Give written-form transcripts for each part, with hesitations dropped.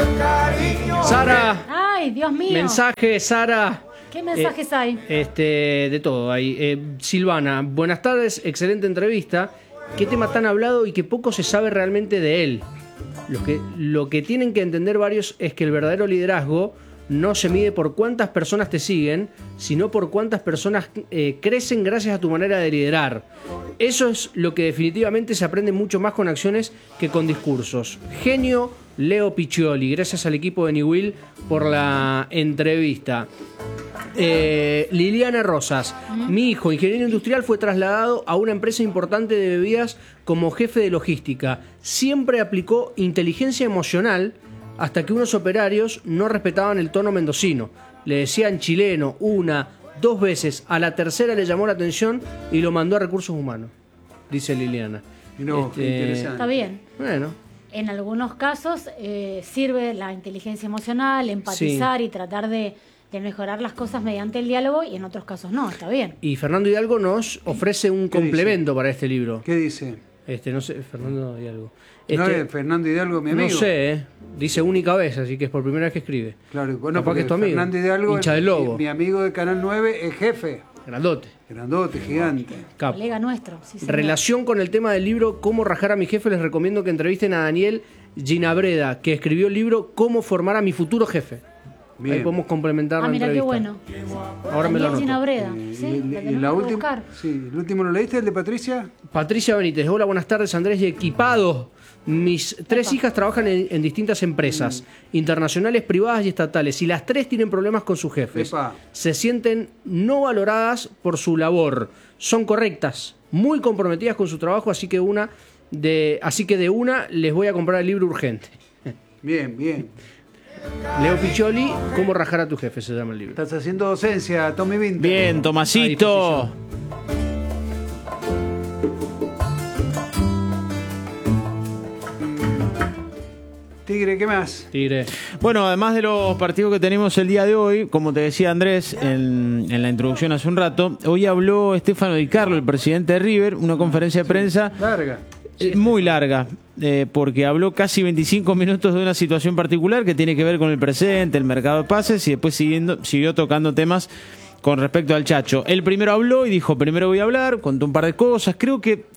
Sara. Ay, Dios mío. Mensaje, Sara. ¿Qué mensajes hay? De todo hay. Silvana, buenas tardes, excelente entrevista. ¿Qué tema tan hablado y que poco se sabe realmente de él? Lo que tienen que entender varios es que el verdadero liderazgo no se mide por cuántas personas te siguen, sino por cuántas personas crecen gracias a tu manera de liderar. Eso es lo que definitivamente se aprende mucho más con acciones que con discursos. Genio Leo Piccioli, gracias al equipo de Newell por la entrevista. Liliana Rosas, mi hijo, ingeniero industrial, fue trasladado a una empresa importante de bebidas como jefe de logística. Siempre aplicó inteligencia emocional hasta que unos operarios no respetaban el tono mendocino. Le decían chileno 1, 2 veces, a la tercera le llamó la atención y lo mandó a recursos humanos, dice Liliana. No, interesante. Está bien. Bueno. En algunos casos sirve la inteligencia emocional, empatizar y tratar de mejorar las cosas mediante el diálogo, y en otros casos no, está bien. Y Fernando Hidalgo nos ofrece un complemento para este libro. ¿Qué dice? No sé, Fernando Hidalgo. ¿No es Fernando Hidalgo mi amigo? No sé, dice única vez, así que es por primera vez que escribe. Claro, bueno, porque es tu amigo. Fernando Hidalgo, hincha del Lobo. Mi amigo de Canal 9, es jefe. Grandote, gigante. Capo. Colega nuestro. Sí, señor. Relación con el tema del libro Cómo rajar a mi jefe, les recomiendo que entrevisten a Daniel Ginabreda, que escribió el libro Cómo formar a mi futuro jefe. Bien. Ahí podemos complementar la mira entrevista. Qué bueno. Ahora me lo anoto. Ginabreda. Sí, la última, ¿el último lo leíste, el de Patricia? Patricia Benítez. Hola, buenas tardes, Andrés y equipado. Mis 3 hijas trabajan en distintas empresas internacionales, privadas y estatales, y las 3 tienen problemas con sus jefes. Se sienten no valoradas por su labor. Son correctas, muy comprometidas con su trabajo, así que de una les voy a comprar el libro urgente. Bien. Leo Piccioli, Cómo rajar a tu jefe, se llama el libro. Estás haciendo docencia, Tommy Vinter. Bien, Tomasito. Tigre, ¿qué más? Tigre. Bueno, además de los partidos que tenemos el día de hoy, como te decía Andrés en la introducción hace un rato, hoy habló Stefano Di Carlo, el presidente de River, una conferencia de prensa larga. Muy larga, porque habló casi 25 minutos de una situación particular que tiene que ver con el presente, el mercado de pases, y después siguió tocando temas con respecto al Chacho. Él primero habló y dijo, primero voy a hablar, contó un par de cosas. Creo que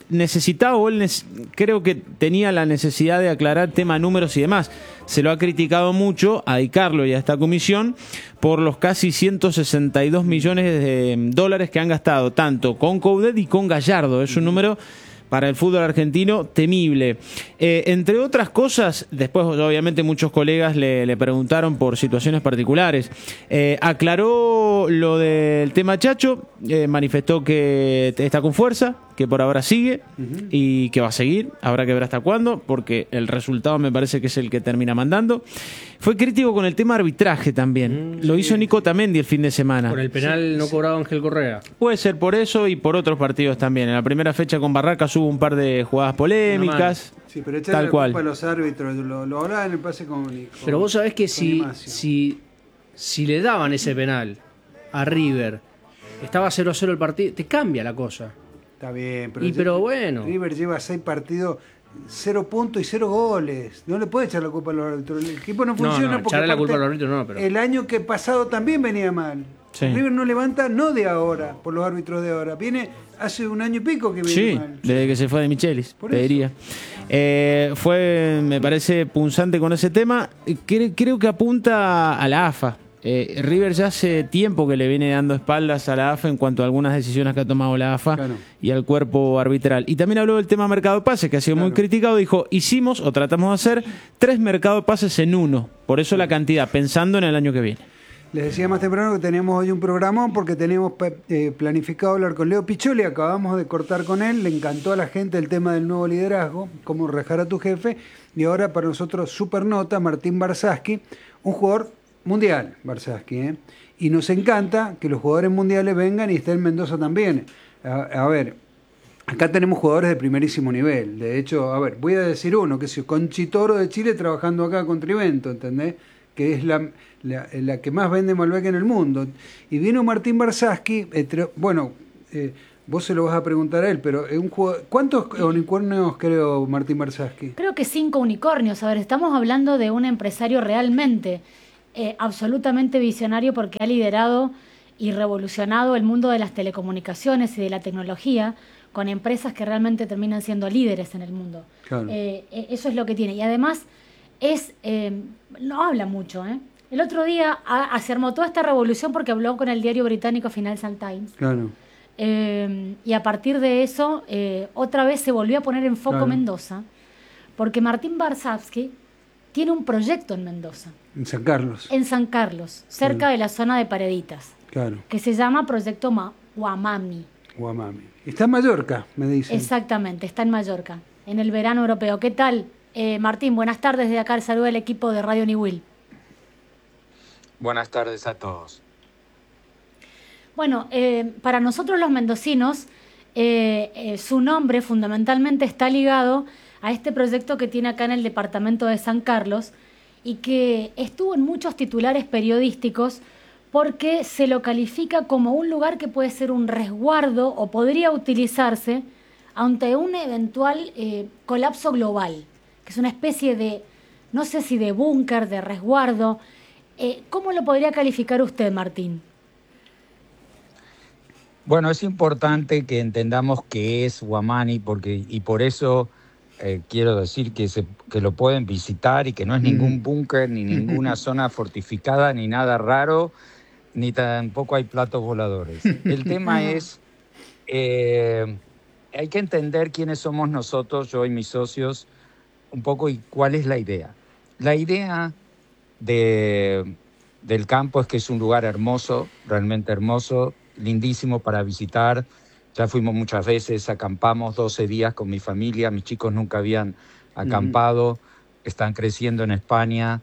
creo que tenía la necesidad de aclarar tema números y demás. Se lo ha criticado mucho a Di Carlo y a esta comisión por los casi 162 millones de dólares que han gastado, tanto con Coudet y con Gallardo. Es un número para el fútbol argentino temible. Entre otras cosas, después obviamente muchos colegas le preguntaron por situaciones particulares. Aclaró lo del tema Chacho, manifestó que está con fuerza, que por ahora sigue y que va a seguir. Habrá que ver hasta cuándo, porque el resultado me parece que es el que termina mandando. Fue crítico con el tema arbitraje también. Lo hizo Nico Tamendi el fin de semana. Por el penal no cobrado Ángel Correa. Puede ser por eso y por otros partidos también. En la primera fecha con Barracas hubo un par de jugadas polémicas. Sí, pero echarle la culpa a los árbitros. Lo hablaba en el pase con Pero vos sabés que si le daban ese penal a River, estaba 0-0 el partido, te cambia la cosa. Está bien, pero bueno. River lleva 6 partidos, 0 puntos y 0 goles. No le puede echar la culpa a los árbitros. El equipo no funciona porque echarle la culpa a los árbitros no, pero... el año que pasado también venía mal. Sí. River no levanta, no de ahora, por los árbitros de ahora. Viene hace un año y pico que viene mal. Desde que se fue de Michelis, te diría. Fue, me parece, punzante con ese tema. Creo que apunta a la AFA. River ya hace tiempo que le viene dando espaldas a la AFA en cuanto a algunas decisiones que ha tomado la AFA y al cuerpo arbitral. Y también habló del tema mercado de pases, que ha sido muy criticado. Dijo, hicimos o tratamos de hacer 3 mercados de pases en uno. Por eso la cantidad, pensando en el año que viene. Les decía más temprano que teníamos hoy un programón porque teníamos planificado hablar con Leo Piccioli. Acabamos de cortar con él. Le encantó a la gente el tema del nuevo liderazgo, cómo rajar a tu jefe. Y ahora para nosotros, super nota, Martín Barsaski, un jugador mundial, Barsaski, y nos encanta que los jugadores mundiales vengan y esté en Mendoza también. A ver, acá tenemos jugadores de primerísimo nivel. De hecho, a ver, voy a decir uno, que es Conchitoro de Chile trabajando acá con Trivento, ¿entendés? Que es la que más vende Malbec en el mundo. Y vino Martín Barsaski, Vos se lo vas a preguntar a él, pero ¿cuántos unicornios creo Martín Barsaski? Creo que 5 unicornios. A ver, estamos hablando de un empresario realmente absolutamente visionario, porque ha liderado y revolucionado el mundo de las telecomunicaciones y de la tecnología con empresas que realmente terminan siendo líderes en el mundo. Claro. Eso es lo que tiene. Y además no habla mucho. El otro día se armó toda esta revolución porque habló con el diario británico Financial Times. Claro. Y a partir de eso, otra vez se volvió a poner en foco Mendoza, porque Martín Barsaski tiene un proyecto en Mendoza. En San Carlos. En San Carlos, cerca de la zona de Pareditas. Claro. Que se llama Proyecto Guamami. Guamami. Está en Mallorca, me dicen. Exactamente, está en Mallorca, en el verano europeo. ¿Qué tal, Martín? Buenas tardes, desde acá el saludo del equipo de Radio Niwil. Buenas tardes a todos. Bueno, para nosotros los mendocinos, su nombre fundamentalmente está ligado a este proyecto que tiene acá en el departamento de San Carlos y que estuvo en muchos titulares periodísticos porque se lo califica como un lugar que puede ser un resguardo o podría utilizarse ante un eventual colapso global, que es una especie de, no sé si de búnker, de resguardo. ¿Cómo lo podría calificar usted, Martín? Bueno, es importante que entendamos qué es Guamani, y por eso quiero decir que lo pueden visitar y que no es ningún búnker, ni ninguna zona fortificada, ni nada raro, ni tampoco hay platos voladores. El tema es, hay que entender quiénes somos nosotros, yo y mis socios, un poco, y cuál es la idea. La idea del campo es que es un lugar hermoso, realmente hermoso, lindísimo para visitar. Ya fuimos muchas veces, acampamos 12 días con mi familia, mis chicos nunca habían acampado, están creciendo en España.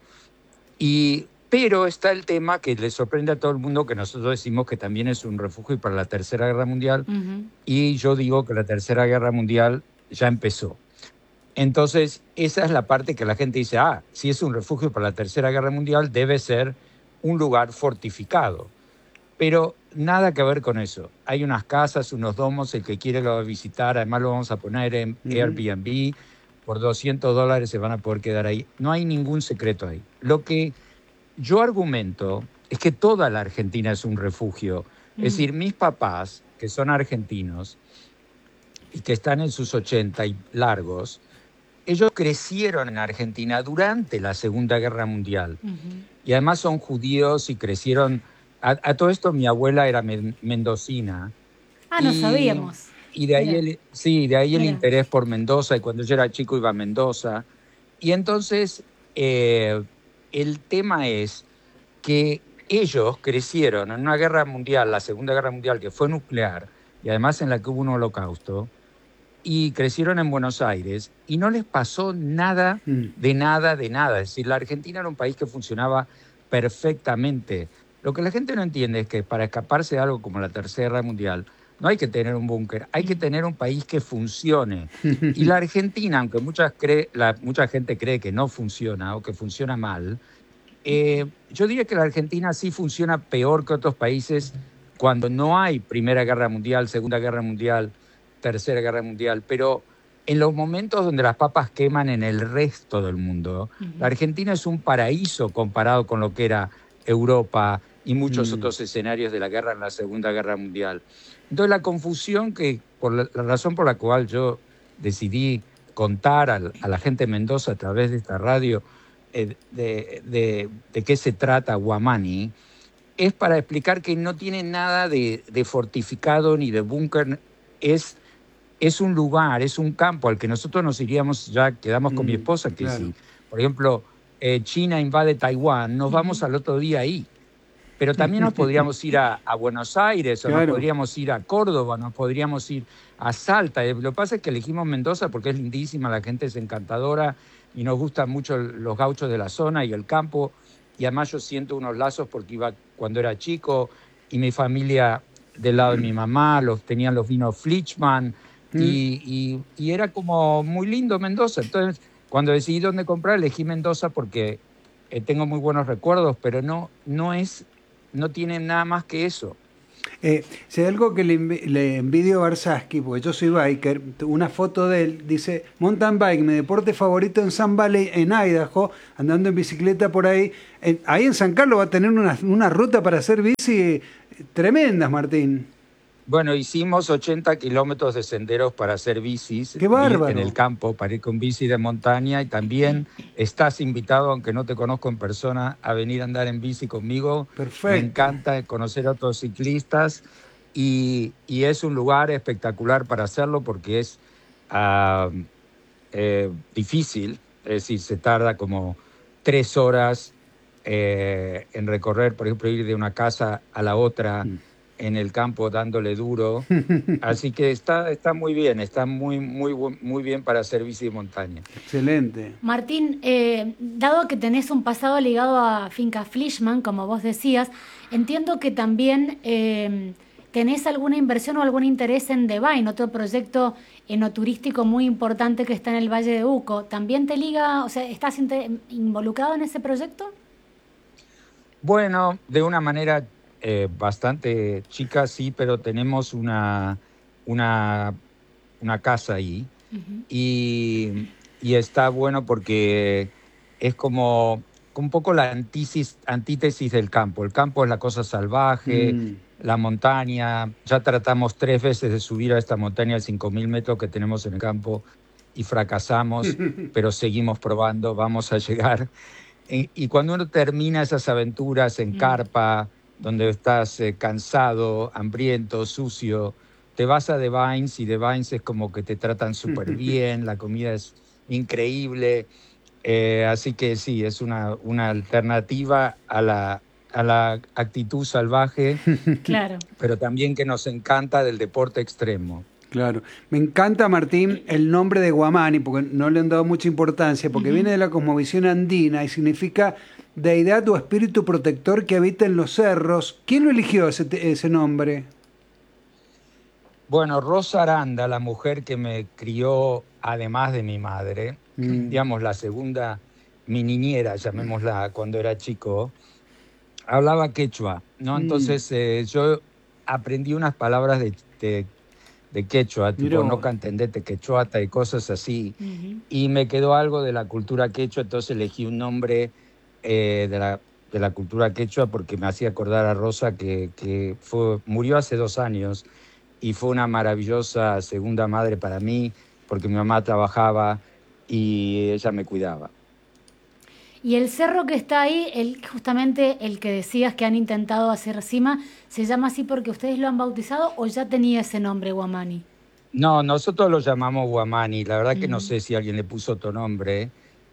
Pero está el tema que le sorprende a todo el mundo, que nosotros decimos que también es un refugio para la Tercera Guerra Mundial, y yo digo que la Tercera Guerra Mundial ya empezó. Entonces, esa es la parte que la gente dice, si es un refugio para la Tercera Guerra Mundial, debe ser un lugar fortificado. Pero nada que ver con eso. Hay unas casas, unos domos, el que quiere lo va a visitar, además lo vamos a poner en Airbnb, por $200 se van a poder quedar ahí. No hay ningún secreto ahí. Lo que yo argumento es que toda la Argentina es un refugio. Es decir, mis papás, que son argentinos y que están en sus 80 y largos, ellos crecieron en Argentina durante la Segunda Guerra Mundial. Y además son judíos y crecieron... A todo esto mi abuela era mendocina. No sabíamos. Y de ahí, el interés por Mendoza, y cuando yo era chico iba a Mendoza. Y entonces el tema es que ellos crecieron en una guerra mundial, la Segunda Guerra Mundial, que fue nuclear, y además en la que hubo un holocausto, y crecieron en Buenos Aires, y no les pasó nada de nada. Es decir, la Argentina era un país que funcionaba perfectamente. Lo que la gente no entiende es que para escaparse de algo como la Tercera Guerra Mundial, no hay que tener un búnker, hay que tener un país que funcione. Y la Argentina, aunque mucha gente cree que no funciona o que funciona mal, yo diría que la Argentina sí funciona peor que otros países cuando no hay Primera Guerra Mundial, Segunda Guerra Mundial, Tercera Guerra Mundial. Pero en los momentos donde las papas queman en el resto del mundo, la Argentina es un paraíso comparado con lo que era Europa y muchos otros escenarios de la guerra en la Segunda Guerra Mundial. Entonces la confusión la razón por la cual yo decidí contar a la gente de Mendoza a través de esta radio de qué se trata Guamani, es para explicar que no tiene nada de fortificado ni de búnker, es un lugar, es un campo al que nosotros nos iríamos, ya quedamos con mi esposa, que claro. Si, por ejemplo, China invade Taiwán, nos vamos al otro día ahí. Pero también nos podríamos ir a Buenos Aires, o nos podríamos ir a Córdoba, nos podríamos ir a Salta. Lo que pasa es que elegimos Mendoza porque es lindísima, la gente es encantadora y nos gustan mucho los gauchos de la zona y el campo. Y además yo siento unos lazos porque iba cuando era chico y mi familia del lado de mi mamá tenían los vinos Flichman y era como muy lindo Mendoza. Entonces, cuando decidí dónde comprar, elegí Mendoza porque tengo muy buenos recuerdos, pero no tiene nada más que eso. Si hay algo que le envidio a Barsaski, porque yo soy biker, una foto de él dice: mountain bike, mi deporte favorito en Sun Valley, en Idaho, andando en bicicleta por ahí. Ahí en San Carlos va a tener una ruta para hacer bici tremendas, Martín. Bueno, hicimos 80 kilómetros de senderos para hacer bicis. ¡Qué bárbaro! En el campo, para ir con bici de montaña. Y también estás invitado, aunque no te conozco en persona, a venir a andar en bici conmigo. Perfecto. Me encanta conocer a otros ciclistas. Y es un lugar espectacular para hacerlo porque es difícil. Es decir, se tarda como 3 horas en recorrer, por ejemplo, ir de una casa a la otra en el campo dándole duro. Así que está muy bien, está muy bien para hacer bici de montaña. Excelente. Martín, dado que tenés un pasado ligado a Finca Fleischmann, como vos decías, entiendo que también tenés alguna inversión o algún interés en The Vine, otro proyecto enoturístico muy importante que está en el Valle de Uco. ¿También te liga, o sea, estás involucrado en ese proyecto? Bueno, de una manera bastante chica, sí, pero tenemos una casa ahí. Y está bueno porque es como un poco la antítesis del campo. El campo es la cosa salvaje, la montaña. Ya tratamos 3 veces de subir a esta montaña de 5.000 metros que tenemos en el campo y fracasamos, pero seguimos probando, vamos a llegar. Y cuando uno termina esas aventuras en carpa, donde estás cansado, hambriento, sucio, te vas a The Vines y The Vines es como que te tratan súper bien, la comida es increíble, así que sí, es una alternativa a la actitud salvaje, Claro. pero también que nos encanta del deporte extremo. Claro. Me encanta, Martín, el nombre de Guamani, porque no le han dado mucha importancia, porque viene de la cosmovisión andina y significa deidad o espíritu protector que habita en los cerros. ¿Quién lo eligió ese nombre? Bueno, Rosa Aranda, la mujer que me crió, además de mi madre, digamos, la segunda, mi niñera, llamémosla, cuando era chico, hablaba quechua, ¿no? Entonces yo aprendí unas palabras de quechua, tipo no cantendete quechuata y cosas así, y me quedó algo de la cultura quechua, entonces elegí un nombre de la cultura quechua porque me hacía acordar a Rosa que murió hace 2 años y fue una maravillosa segunda madre para mí porque mi mamá trabajaba y ella me cuidaba. Y el cerro que está ahí, justamente el que decías que han intentado hacer cima, ¿se llama así porque ustedes lo han bautizado o ya tenía ese nombre, Guamani? No, nosotros lo llamamos Guamani. La verdad que no sé si alguien le puso otro nombre,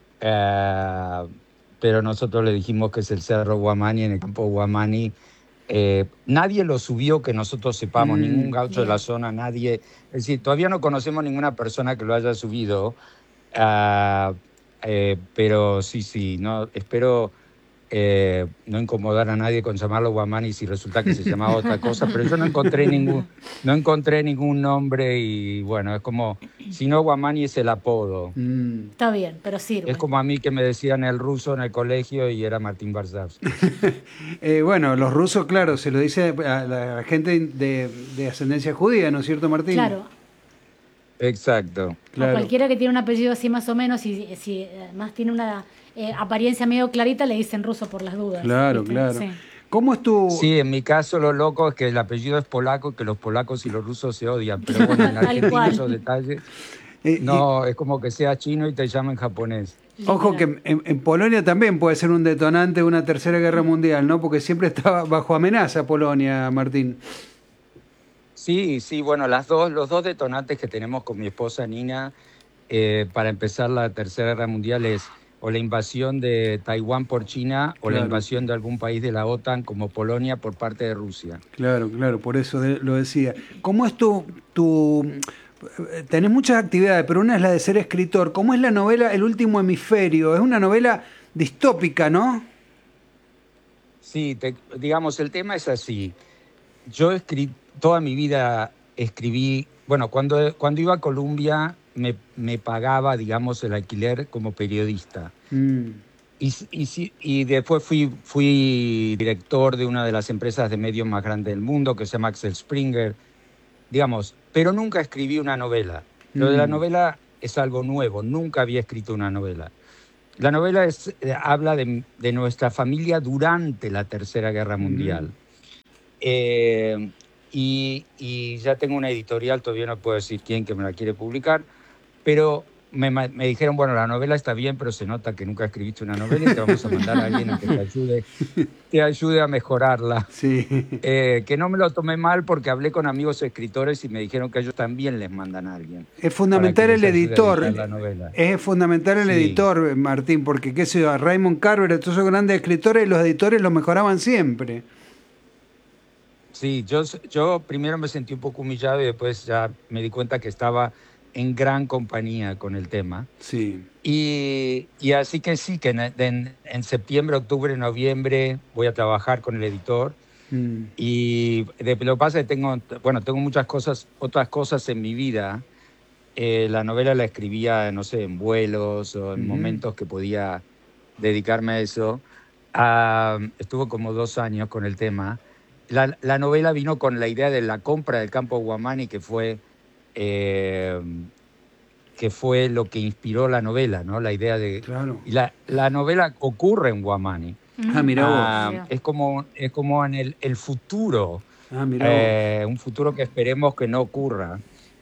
pero nosotros le dijimos que es el Cerro Guamani, en el campo Guamani. Nadie lo subió que nosotros sepamos, ningún gaucho de la zona, nadie. Es decir, todavía no conocemos ninguna persona que lo haya subido. Pero sí, no, espero no incomodar a nadie con llamarlo Guamani si resulta que se llamaba otra cosa, pero yo no encontré ningún nombre y bueno, es como, si no Guamani es el apodo. Está bien, pero sirve. Es como a mí que me decían el ruso en el colegio y era Martín Barsavsky. Bueno, los rusos, claro, se lo dice a la gente de ascendencia judía, ¿no es cierto, Martín? Claro. Exacto. Claro. A cualquiera que tiene un apellido así más o menos y si además tiene una apariencia medio clarita le dicen ruso por las dudas. Claro, ¿viste? claro. Sí. ¿Cómo es tu...? Sí, en mi caso lo loco es que el apellido es polaco, que los polacos y los rusos se odian, pero bueno, en Tal Argentina cual. esos detalles, no, es como que sea chino y te llaman japonés. Ojo que en Polonia también puede ser un detonante de una tercera guerra mundial, ¿no? Porque siempre estaba bajo amenaza Polonia, Martín. Sí, bueno, los dos detonantes que tenemos con mi esposa Nina para empezar la Tercera Guerra Mundial es o la invasión de Taiwán por China o la invasión de algún país de la OTAN como Polonia por parte de Rusia. Claro, por eso lo decía. ¿Cómo es tenés muchas actividades, pero una es la de ser escritor. ¿Cómo es la novela El último hemisferio? Es una novela distópica, ¿no? Sí, digamos, el tema es así. Yo toda mi vida escribí, bueno, cuando iba a Colombia me pagaba, digamos, el alquiler como periodista. Y después fui director de una de las empresas de medios más grandes del mundo, que se llama Axel Springer, digamos, pero nunca escribí una novela. Lo de la novela es algo nuevo, nunca había escrito una novela. La novela habla de nuestra familia durante la Tercera Guerra Mundial. Y ya tengo una editorial, todavía no puedo decir quién, que me la quiere publicar, pero me dijeron, bueno, la novela está bien, pero se nota que nunca escribiste una novela y te vamos a mandar a alguien que te ayude a mejorarla. Sí. Que no me lo tomé mal porque hablé con amigos escritores y me dijeron que ellos también les mandan a alguien. Es fundamental el editor. Es fundamental el Sí. editor, Martín, porque qué sé yo, Raymond Carver, todos esos grandes escritores, los editores los mejoraban siempre. Sí, yo primero me sentí un poco humillado y después ya me di cuenta que estaba en gran compañía con el tema. Sí. Y así que sí, que en septiembre, octubre, noviembre voy a trabajar con el editor. Y lo que pasa es que tengo otras cosas en mi vida. La novela la escribía, no sé, en vuelos o en momentos que podía dedicarme a eso. Estuve como 2 años con el tema. La novela vino con la idea de la compra del campo Huamani, que fue lo que inspiró la novela, ¿no? La idea de... Claro. Y la novela ocurre en Huamani. Mirá vos. Es como en el futuro. Mirá vos. Un futuro que esperemos que no ocurra.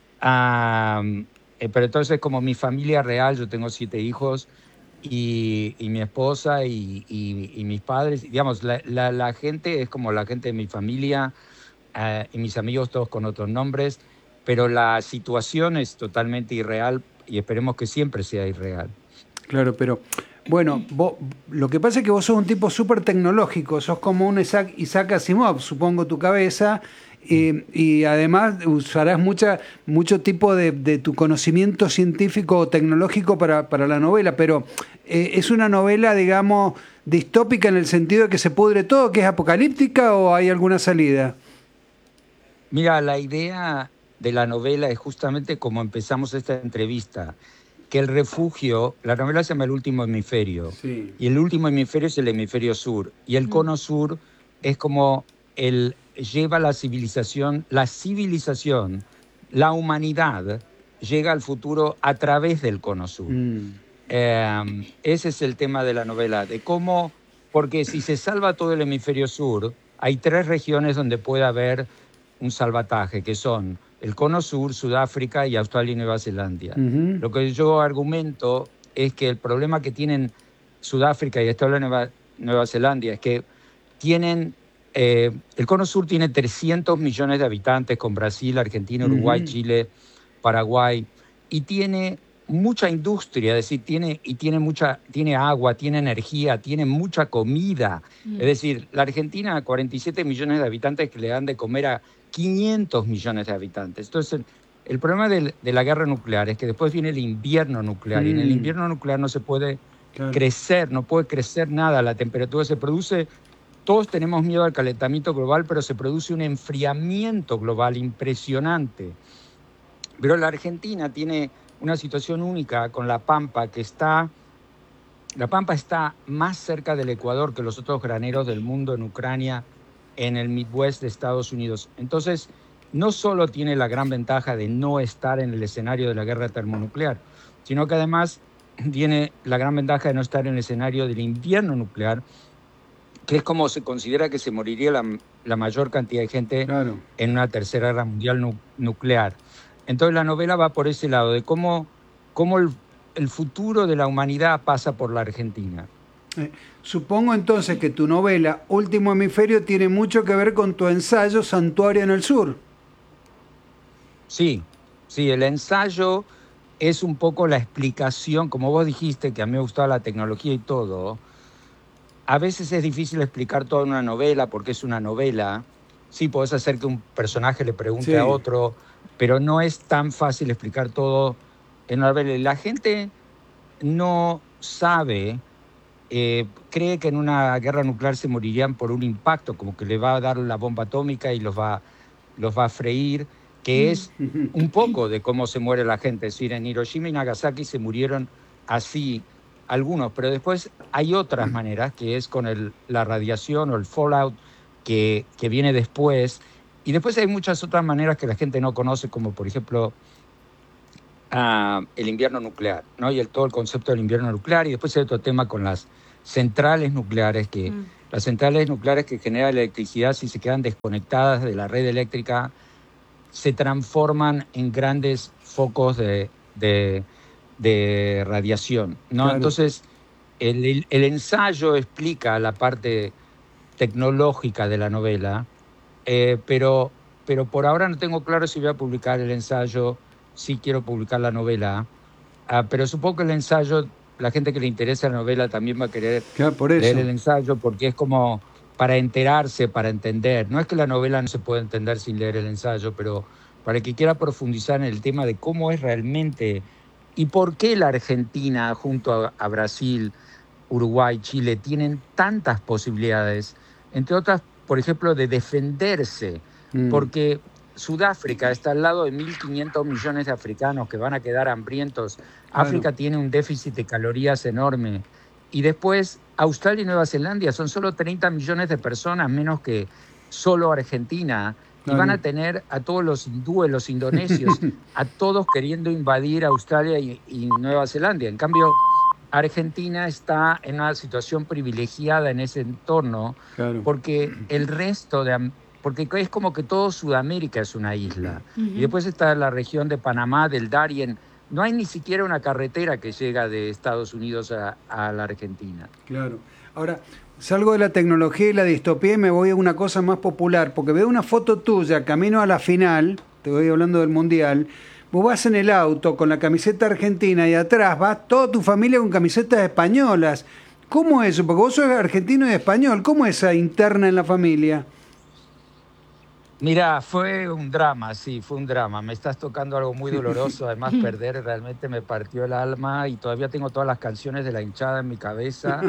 Pero entonces, como mi familia real, yo tengo 7 hijos y mi esposa y mis padres, digamos, la gente es como la gente de mi familia y mis amigos todos con otros nombres, pero la situación es totalmente irreal y esperemos que siempre sea irreal. Claro, pero bueno, lo que pasa es que vos sos un tipo súper tecnológico, sos como un Isaac Asimov, supongo, tu cabeza, y además usarás mucho tipo de tu conocimiento científico o tecnológico para la novela, pero ¿es una novela, digamos, distópica en el sentido de que se pudre todo, que es apocalíptica, o hay alguna salida? Mira, la idea de la novela es justamente como empezamos esta entrevista, que el refugio, la novela se llama El Último Hemisferio, Sí. y el último hemisferio es el hemisferio sur, y el cono sur es como lleva la civilización, la humanidad llega al futuro a través del cono sur. Ese es el tema de la novela, de cómo, porque si se salva todo el hemisferio sur, hay 3 regiones donde puede haber un salvataje, que son el cono sur, Sudáfrica y Australia y Nueva Zelanda. Lo que yo argumento es que el problema que tienen Sudáfrica y Australia y Nueva Zelanda es que tienen, el cono sur tiene 300 millones de habitantes con Brasil, Argentina, Uruguay, Chile, Paraguay, y tiene mucha industria, es decir, tiene agua, tiene energía, tiene mucha comida. Es decir, la Argentina, 47 millones de habitantes que le dan de comer a 500 millones de habitantes. Entonces, el problema de la guerra nuclear es que después viene el invierno nuclear, y en el invierno nuclear no se puede crecer, no puede crecer nada, la temperatura se produce, todos tenemos miedo al calentamiento global, pero se produce un enfriamiento global impresionante. Pero la Argentina tiene una situación única con La Pampa, La Pampa está más cerca del Ecuador que los otros graneros del mundo en Ucrania, en el Midwest de Estados Unidos. Entonces, no solo tiene la gran ventaja de no estar en el escenario de la guerra termonuclear, sino que además tiene la gran ventaja de no estar en el escenario del invierno nuclear, que es como se considera que se moriría la mayor cantidad de gente en una tercera guerra mundial nuclear. Entonces la novela va por ese lado, de cómo el futuro de la humanidad pasa por la Argentina. Supongo entonces que tu novela Último Hemisferio tiene mucho que ver con tu ensayo Santuario en el Sur. Sí, el ensayo es un poco la explicación, como vos dijiste, que a mí me gustaba la tecnología y todo. A veces es difícil explicar todo en una novela porque es una novela. Sí, podés hacer que un personaje le pregunte a otro, pero no es tan fácil explicar todo en una novela. La gente no sabe, cree que en una guerra nuclear se morirían por un impacto, como que le va a dar la bomba atómica y los va a freír, que es un poco de cómo se muere la gente. Es decir, en Hiroshima y Nagasaki se murieron así algunos, pero después hay otras maneras, que es con la radiación o el fallout que viene después. Y después hay muchas otras maneras que la gente no conoce, como por ejemplo el invierno nuclear, ¿no? Y todo el concepto del invierno nuclear. Y después hay otro tema con las centrales nucleares, las centrales nucleares que generan electricidad, si se quedan desconectadas de la red eléctrica, se transforman en grandes focos de radiación, ¿no? Claro. Entonces, el ensayo explica la parte tecnológica de la novela, pero por ahora no tengo claro si voy a publicar el ensayo. Sí quiero publicar la novela, pero supongo que el ensayo, la gente que le interesa la novela también va a querer Claro, por eso. leer el ensayo, porque es como para enterarse, para entender. No es que la novela no se pueda entender sin leer el ensayo, pero para el que quiera profundizar en el tema de cómo es realmente y por qué la Argentina junto a Brasil, Uruguay, Chile tienen tantas posibilidades, entre otras, por ejemplo, de defenderse, porque Sudáfrica está al lado de 1.500 millones de africanos que van a quedar hambrientos. Claro. África tiene un déficit de calorías enorme. Y después, Australia y Nueva Zelanda son solo 30 millones de personas, menos que solo Argentina. Claro. Y van a tener a todos los hindúes, los indonesios, a todos queriendo invadir Australia y Nueva Zelanda. En cambio, Argentina está en una situación privilegiada en ese entorno, Claro. porque el resto porque es como que todo Sudamérica es una isla. Y después está la región de Panamá, del Darién. No hay ni siquiera una carretera que llega de Estados Unidos a la Argentina. Claro. Ahora, salgo de la tecnología y la distopía y me voy a una cosa más popular, porque veo una foto tuya camino a la final, te voy hablando del Mundial, vos vas en el auto con la camiseta argentina y atrás vas toda tu familia con camisetas españolas. ¿Cómo es eso? Porque vos sos argentino y español. ¿Cómo es esa interna en la familia? Mira, fue un drama, sí, fue un drama. Me estás tocando algo muy doloroso. Además, perder realmente me partió el alma y todavía tengo todas las canciones de la hinchada en mi cabeza.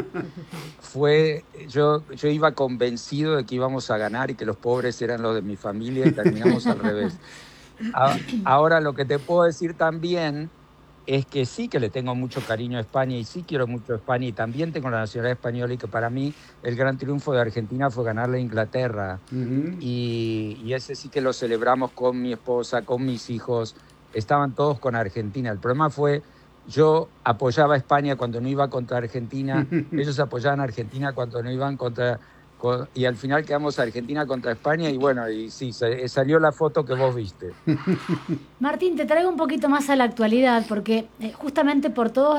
Yo iba convencido de que íbamos a ganar y que los pobres eran los de mi familia y terminamos al revés. Ahora, lo que te puedo decir también es que sí que le tengo mucho cariño a España y sí quiero mucho a España y también tengo la nacionalidad española y que para mí el gran triunfo de Argentina fue ganarle a Inglaterra. Y ese sí que lo celebramos con mi esposa, con mis hijos, estaban todos con Argentina. El problema fue, yo apoyaba a España cuando no iba contra Argentina, ellos apoyaban a Argentina cuando no iban y al final quedamos Argentina contra España y bueno, y sí, salió la foto que vos viste. Martín, te traigo un poquito más a la actualidad, porque justamente por todos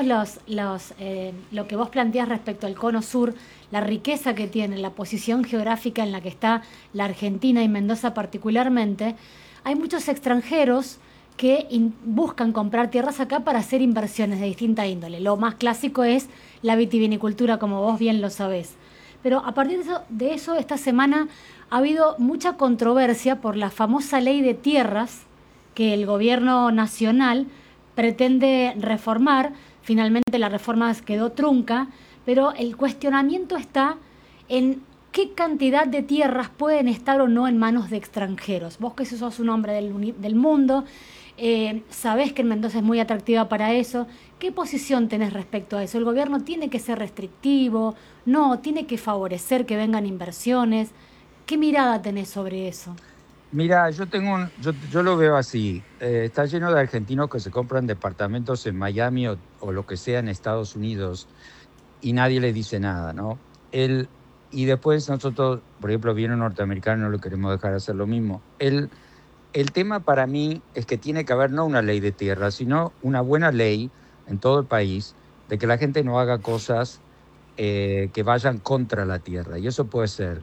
lo que vos planteás respecto al Cono Sur, la riqueza que tiene, la posición geográfica en la que está la Argentina y Mendoza particularmente, hay muchos extranjeros que buscan comprar tierras acá para hacer inversiones de distinta índole. Lo más clásico es la vitivinicultura, como vos bien lo sabés. Pero a partir de eso, esta semana ha habido mucha controversia por la famosa ley de tierras que el gobierno nacional pretende reformar. Finalmente la reforma quedó trunca, pero el cuestionamiento está en qué cantidad de tierras pueden estar o no en manos de extranjeros. Vos que sos un hombre del mundo, sabés que en Mendoza es muy atractiva para eso. ¿Qué posición tenés respecto a eso? ¿El gobierno tiene que ser restrictivo? ¿No? ¿Tiene que favorecer que vengan inversiones? ¿Qué mirada tenés sobre eso? Mira, yo lo veo así. Está lleno de argentinos que se compran departamentos en Miami o lo que sea en Estados Unidos y nadie le dice nada, ¿no? Y después nosotros, por ejemplo, viene un norteamericano y no le queremos dejar hacer lo mismo. El tema para mí es que tiene que haber no una ley de tierra, sino una buena ley en todo el país de que la gente no haga cosas que vayan contra la tierra. Y eso puede ser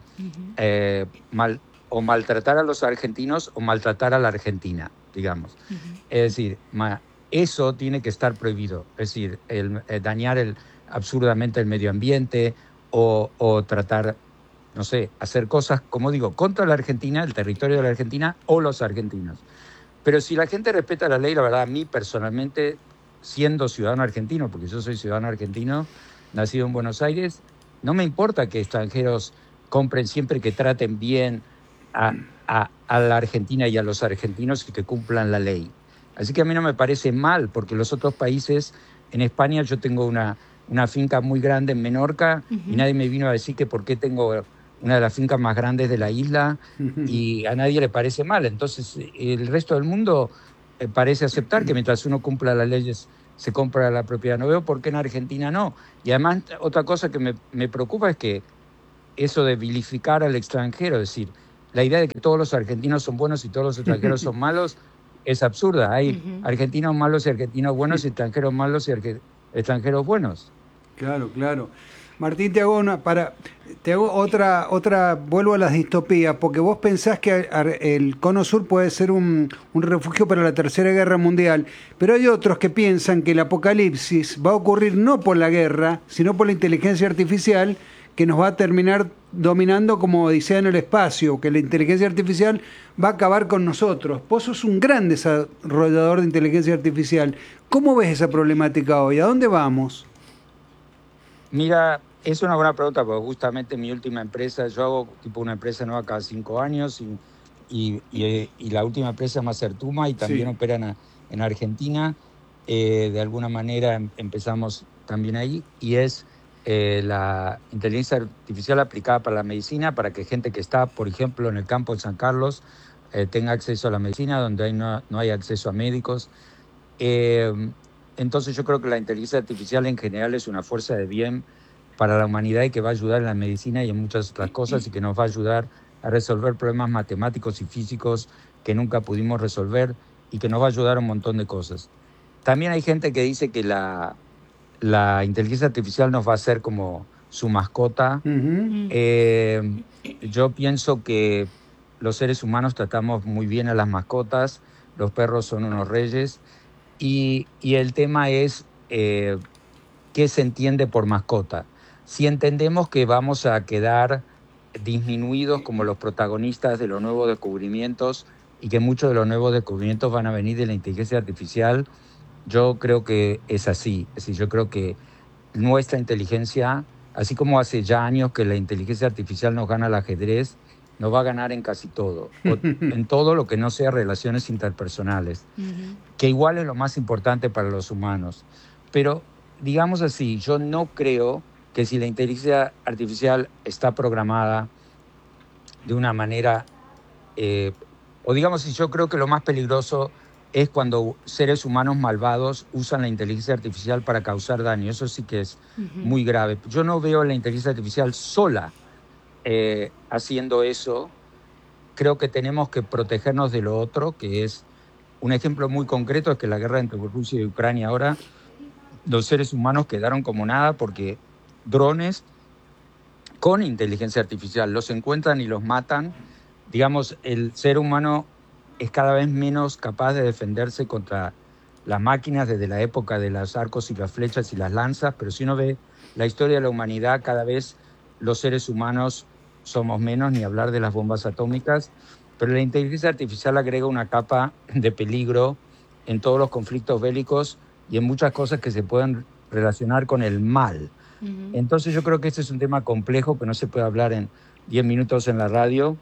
maltratar a los argentinos o maltratar a la Argentina, digamos. Es decir, eso tiene que estar prohibido. Es decir, dañar absurdamente el medio ambiente o tratar, no sé, hacer cosas, como digo, contra la Argentina, el territorio de la Argentina o los argentinos. Pero si la gente respeta la ley, la verdad, a mí personalmente, siendo ciudadano argentino, porque yo soy ciudadano argentino, nacido en Buenos Aires, no me importa que extranjeros compren siempre que traten bien a la Argentina y a los argentinos y que cumplan la ley. Así que a mí no me parece mal, porque los otros países, en España yo tengo una finca muy grande en Menorca y nadie me vino a decir que por qué tengo una de las fincas más grandes de la isla y a nadie le parece mal. Entonces el resto del mundo parece aceptar que mientras uno cumpla las leyes se compra la propiedad. No veo por qué en Argentina no. Y además otra cosa que me preocupa es que eso de vilificar al extranjero, es decir, la idea de que todos los argentinos son buenos y todos los extranjeros son malos es absurda. Hay argentinos malos y argentinos buenos y extranjeros malos y extranjeros buenos. Claro, claro. Martín, te hago otra, vuelvo a las distopías, porque vos pensás que el Cono Sur puede ser un refugio para la Tercera Guerra Mundial, pero hay otros que piensan que el apocalipsis va a ocurrir no por la guerra, sino por la inteligencia artificial, que nos va a terminar dominando como odisea en el espacio, que la inteligencia artificial va a acabar con nosotros. Vos sos un gran desarrollador de inteligencia artificial. ¿Cómo ves esa problemática hoy? ¿A dónde vamos? Mira, es una buena pregunta, porque justamente mi última empresa, yo hago tipo una empresa nueva cada 5 años y la última empresa se llama Certuma y también opera en Argentina. De alguna manera empezamos también ahí y es la inteligencia artificial aplicada para la medicina, para que gente que está, por ejemplo, en el campo de San Carlos tenga acceso a la medicina, donde no hay acceso a médicos. Entonces yo creo que la inteligencia artificial en general es una fuerza de bien para la humanidad y que va a ayudar en la medicina y en muchas otras cosas y que nos va a ayudar a resolver problemas matemáticos y físicos que nunca pudimos resolver y que nos va a ayudar a un montón de cosas. También hay gente que dice que la inteligencia artificial nos va a hacer como su mascota. Yo pienso que los seres humanos tratamos muy bien a las mascotas, los perros son unos reyes, y el tema es qué se entiende por mascota. Si entendemos que vamos a quedar disminuidos como los protagonistas de los nuevos descubrimientos y que muchos de los nuevos descubrimientos van a venir de la inteligencia artificial, yo creo que es así. Es decir, yo creo que nuestra inteligencia, así como hace ya años que la inteligencia artificial nos gana al ajedrez, nos va a ganar en casi todo, en todo lo que no sea relaciones interpersonales, que igual es lo más importante para los humanos. Pero, digamos así, yo no creo que si la inteligencia artificial está programada de una manera, o digamos así, yo creo que lo más peligroso es cuando seres humanos malvados usan la inteligencia artificial para causar daño. Eso sí que es muy grave. Yo no veo la inteligencia artificial sola haciendo eso. Creo que tenemos que protegernos de lo otro, que es un ejemplo muy concreto, es que la guerra entre Rusia y Ucrania ahora, los seres humanos quedaron como nada porque drones con inteligencia artificial los encuentran y los matan. Digamos, el ser humano es cada vez menos capaz de defenderse contra las máquinas desde la época de los arcos y las flechas y las lanzas, pero si uno ve la historia de la humanidad, cada vez los seres humanos somos menos, ni hablar de las bombas atómicas, pero la inteligencia artificial agrega una capa de peligro en todos los conflictos bélicos y en muchas cosas que se pueden relacionar con el mal. Entonces yo creo que este es un tema complejo que no se puede hablar en 10 minutos en la radio.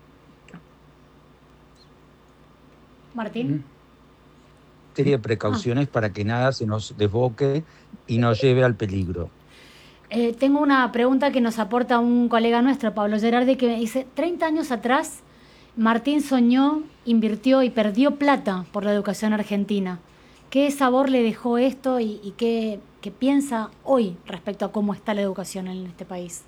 Martín. Serie de precauciones para que nada se nos desboque y nos lleve al peligro. Tengo una pregunta que nos aporta un colega nuestro, Pablo Gerardi, que me dice, 30 años atrás, Martín soñó, invirtió y perdió plata por la educación argentina. ¿Qué sabor le dejó esto y qué piensa hoy respecto a cómo está la educación en este país?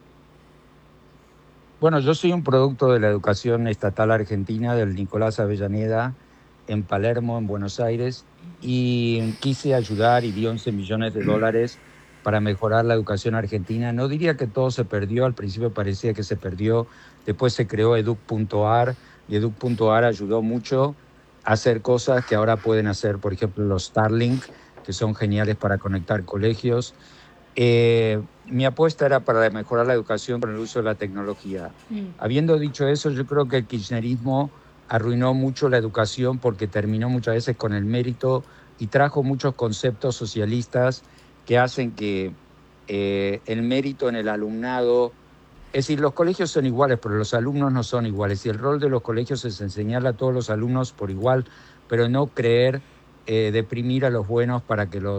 Bueno, yo soy un producto de la educación estatal argentina, del Nicolás Avellaneda, en Palermo, en Buenos Aires, y quise ayudar y di $11 millones para mejorar la educación argentina. No diría que todo se perdió, al principio parecía que se perdió, después se creó Educ.ar, y Educ.ar ayudó mucho a hacer cosas que ahora pueden hacer, por ejemplo, los Starlink, que son geniales para conectar colegios. Mi apuesta era para mejorar la educación con el uso de la tecnología. Habiendo dicho eso, yo creo que el kirchnerismo arruinó mucho la educación porque terminó muchas veces con el mérito y trajo muchos conceptos socialistas que hacen que el mérito en el alumnado, es decir, los colegios son iguales, pero los alumnos no son iguales. Y el rol de los colegios es enseñarle a todos los alumnos por igual, pero no creer deprimir a los buenos para que los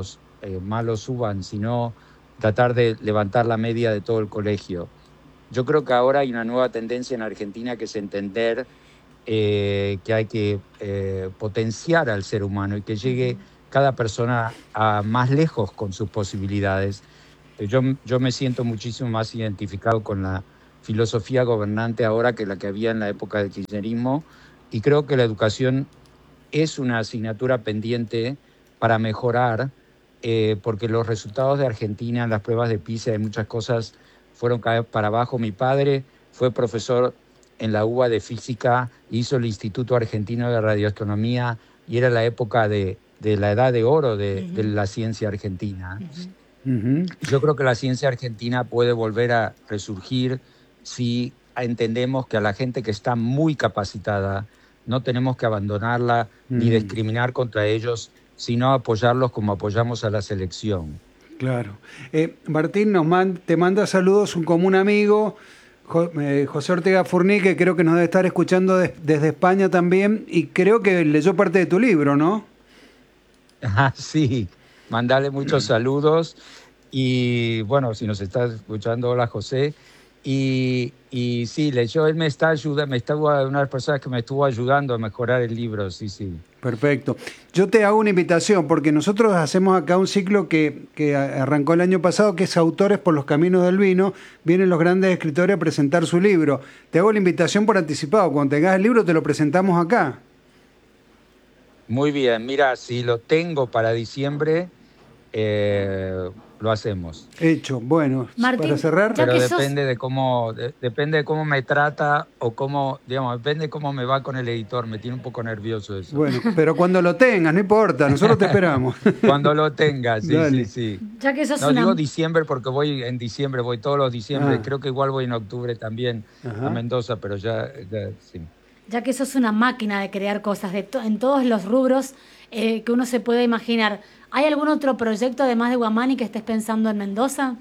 malos suban, sino tratar de levantar la media de todo el colegio. Yo creo que ahora hay una nueva tendencia en Argentina que es entender que hay que potenciar al ser humano y que llegue cada persona a más lejos con sus posibilidades. Yo me siento muchísimo más identificado con la filosofía gobernante ahora que la que había en la época del kirchnerismo, y creo que la educación es una asignatura pendiente para mejorar, porque los resultados de Argentina en las pruebas de PISA y muchas cosas fueron caer para abajo. Mi padre fue profesor en la UBA de física, hizo el Instituto Argentino de Radioastronomía y era la época de la edad de oro de la ciencia argentina. Yo creo que la ciencia argentina puede volver a resurgir si entendemos que a la gente que está muy capacitada no tenemos que abandonarla ni discriminar contra ellos, sino apoyarlos como apoyamos a la selección. Claro. Martín te manda saludos un común amigo, José Ortega Furní, que creo que nos debe estar escuchando desde España también, y creo que leyó parte de tu libro, ¿no? Sí, mandale muchos saludos. Y bueno, si nos estás escuchando, hola José. Y sí, leyó, él me está ayudando, una de las personas que me estuvo ayudando a mejorar el libro, sí. Perfecto. Yo te hago una invitación, porque nosotros hacemos acá un ciclo que arrancó el año pasado, que es Autores por los Caminos del Vino. Vienen los grandes escritores a presentar su libro. Te hago la invitación por anticipado. Cuando tengas el libro, te lo presentamos acá. Muy bien, mira, si lo tengo para diciembre, lo hacemos. Hecho. Bueno, Martín, para cerrar. Pero depende de cómo me trata o cómo, digamos, depende de cómo me va con el editor. Me tiene un poco nervioso eso. Bueno, pero cuando lo tengas, no importa, nosotros te esperamos. Cuando lo tengas, sí. Ya que sos digo diciembre porque voy en diciembre, voy todos los diciembre. Creo que igual voy en octubre también a Mendoza, pero ya sí. Ya que sos una máquina de crear cosas en todos los rubros que uno se puede imaginar, ¿hay algún otro proyecto además de Guamani que estés pensando en Mendoza?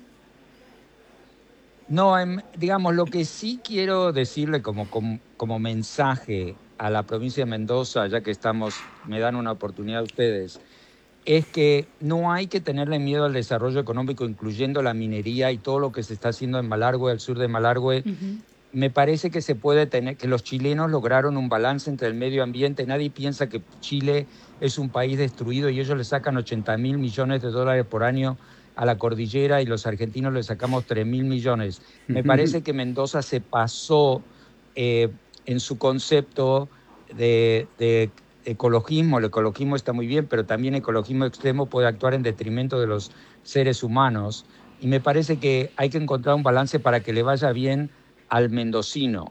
No, digamos, lo que sí quiero decirle como mensaje a la provincia de Mendoza, ya que me dan una oportunidad ustedes, es que no hay que tenerle miedo al desarrollo económico, incluyendo la minería y todo lo que se está haciendo en Malargüe, al sur de Malargüe. Me parece que se puede que los chilenos lograron un balance entre el medio ambiente. Nadie piensa que Chile es un país destruido y ellos le sacan 80.000 millones de dólares por año a la cordillera y los argentinos le sacamos 3.000 millones. Me parece que Mendoza se pasó en su concepto de ecologismo. El ecologismo está muy bien, pero también el ecologismo extremo puede actuar en detrimento de los seres humanos. Y me parece que hay que encontrar un balance para que le vaya bien al mendocino.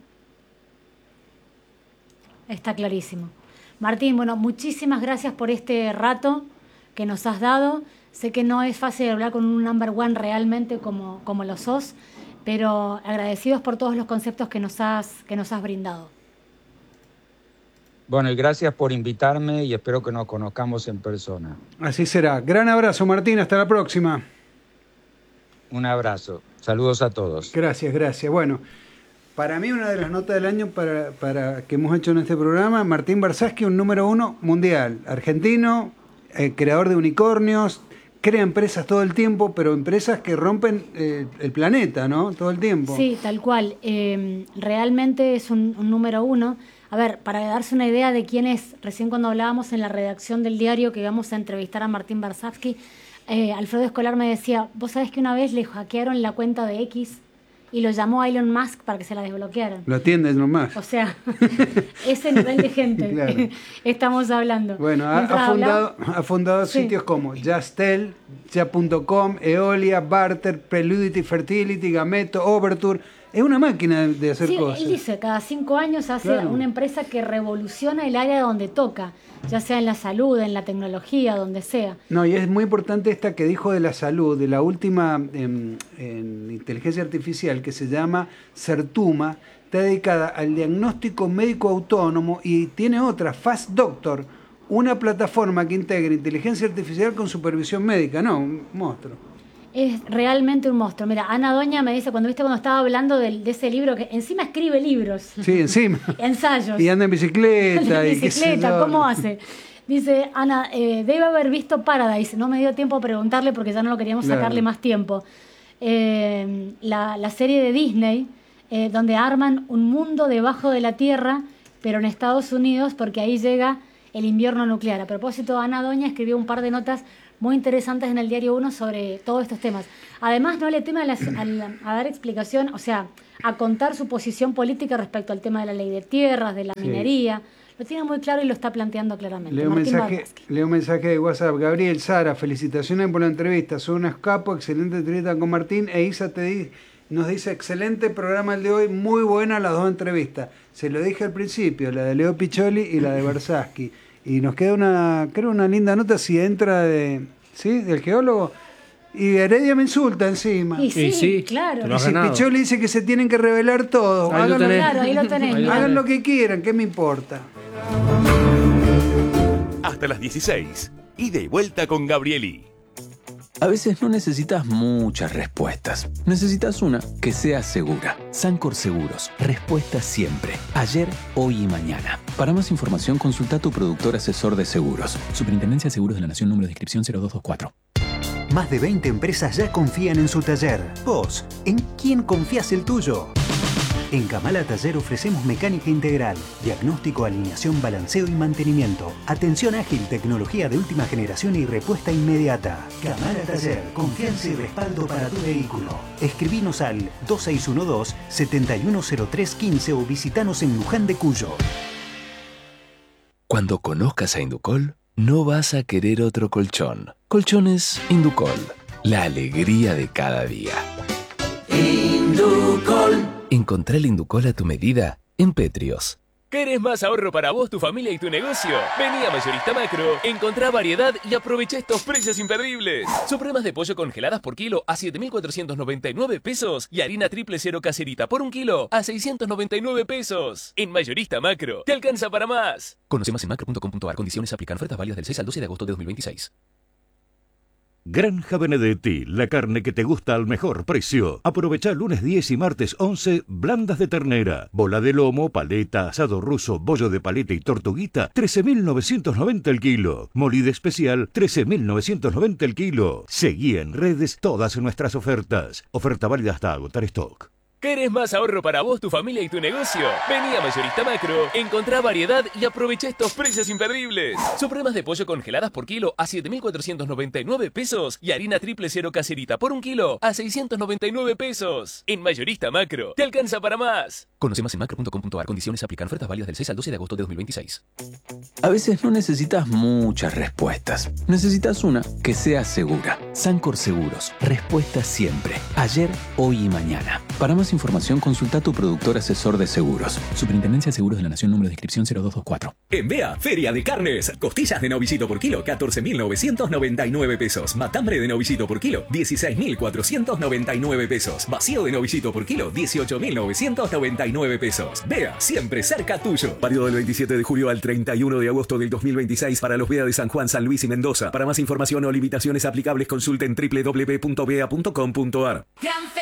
Está clarísimo. Martín, bueno, muchísimas gracias por este rato que nos has dado. Sé que no es fácil hablar con un number one realmente como lo sos, pero agradecidos por todos los conceptos que nos has brindado. Bueno, y gracias por invitarme y espero que nos conozcamos en persona. Así será. Gran abrazo, Martín. Hasta la próxima. Un abrazo. Saludos a todos. Gracias. Bueno, para mí una de las notas del año para que hemos hecho en este programa, Martín Barsaski, un número 1 mundial, argentino, creador de unicornios, crea empresas todo el tiempo, pero empresas que rompen el planeta, ¿no? Todo el tiempo. Sí, tal cual. Realmente es un número 1. A ver, para darse una idea de quién es, recién cuando hablábamos en la redacción del diario que íbamos a entrevistar a Martín Barsaski, Alfredo Escolar me decía, vos sabés que una vez le hackearon la cuenta de X y lo llamó a Elon Musk para que se la desbloquearan. Lo atiende Elon Musk. O sea, ese nivel de gente Claro. estamos hablando. Bueno, ha fundado sitios como Justel, Ya.com, Eolia, Barter, Preludity, Fertility, Gameto, Overture. Es una máquina de hacer cosas. Él dice, cada 5 años hace una empresa que revoluciona el área donde toca, ya sea en la salud, en la tecnología, donde sea. No, y es muy importante esta que dijo de la salud, de la última en inteligencia artificial que se llama Certuma, está dedicada al diagnóstico médico autónomo y tiene otra, Fast Doctor, una plataforma que integra inteligencia artificial con supervisión médica. No, un monstruo. Es realmente un monstruo. Mira, Ana Doña me dice, cuando estaba hablando de ese libro, que encima escribe libros. Sí, encima. Ensayos. Y anda en bicicleta. ¿Cómo hace? Dice Ana, debe haber visto Paradise. No me dio tiempo a preguntarle porque ya no lo queríamos sacarle más tiempo. La serie de Disney, donde arman un mundo debajo de la Tierra, pero en Estados Unidos, porque ahí llega el invierno nuclear. A propósito, Ana Doña escribió un par de notas muy interesantes en el Diario 1 sobre todos estos temas. Además, no le teme a dar explicación, o sea, a contar su posición política respecto al tema de la ley de tierras, de la minería. Lo tiene muy claro y lo está planteando claramente. Leo mensaje de WhatsApp. Gabriel, Sara, felicitaciones por la entrevista. Son unos capos, excelente entrevista con Martín. E Isa nos dice, excelente programa el de hoy, muy buena las dos entrevistas. Se lo dije al principio, la de Leo Piccioli y la de Bersaski. Y nos queda una linda nota si entra del geólogo. Y Heredia me insulta encima. Y sí, claro. Y si Piccioli dice que se tienen que revelar todo. Ahí lo tenés. Hagan lo que quieran, ¿qué me importa? Hasta las 16. Ida y vuelta con Gabrieli. A veces no necesitas muchas respuestas. Necesitas una que sea segura. Sancor Seguros. Respuesta siempre. Ayer, hoy y mañana. Para más información, consulta a tu productor asesor de seguros. Superintendencia de Seguros de la Nación, número de inscripción 0224. Más de 20 empresas ya confían en su taller. ¿Vos, en quién confías el tuyo? En Kamala Taller ofrecemos mecánica integral, diagnóstico, alineación, balanceo y mantenimiento, atención ágil, tecnología de última generación y respuesta inmediata. Kamala Taller, confianza y respaldo para tu vehículo. Escribinos al 2612-710315 o visitanos en Luján de Cuyo. Cuando conozcas a Inducol, no vas a querer otro colchón. Colchones Inducol, la alegría de cada día. Inducol. Encontrá el Inducol a tu medida en Petrios. ¿Querés más ahorro para vos, tu familia y tu negocio? Vení a Mayorista Macro, encontrá variedad y aprovecha estos precios imperdibles. Supremas de pollo congeladas por kilo a 7.499 pesos y harina triple cero caserita por 1 kilo a 699 pesos. En Mayorista Macro, te alcanza para más. Conoce más en macro.com.ar. Condiciones aplican. Ofertas válidas del 6 al 12 de agosto de 2026. Granja Benedetti, la carne que te gusta al mejor precio. Aprovecha lunes 10 y martes 11, blandas de ternera, bola de lomo, paleta, asado ruso, bollo de paleta y tortuguita, 13.990 el kilo. Molida especial, 13.990 el kilo. Seguí en redes todas nuestras ofertas. Oferta válida hasta agotar stock. ¿Querés más ahorro para vos, tu familia y tu negocio? Vení a Mayorista Macro, encontrá variedad y aprovecha estos precios imperdibles. Supremas de pollo congeladas por kilo a 7.499 pesos y harina triple cero caserita por 1 kilo a 699 pesos. En Mayorista Macro, te alcanza para más. Conoce más en macro.com.ar. Condiciones aplican. Ofertas válidas del 6 al 12 de agosto de 2026. A veces no necesitas muchas respuestas. Necesitas una que sea segura. Sancor Seguros. Respuesta siempre. Ayer, hoy y mañana. Para más información, consulta a tu productor asesor de seguros. Superintendencia de Seguros de la Nación, número de inscripción 0224. En Bea, Feria de Carnes. Costillas de novillito por kilo, 14.999 pesos. Matambre de novillito por kilo, 16.499 pesos. Vacío de novillito por kilo, 18.999 pesos. Bea, siempre cerca tuyo. Válido del 27 de julio al 31 de agosto del 2026 para los Bea de San Juan, San Luis y Mendoza. Para más información o limitaciones aplicables, consulten www.bea.com.ar.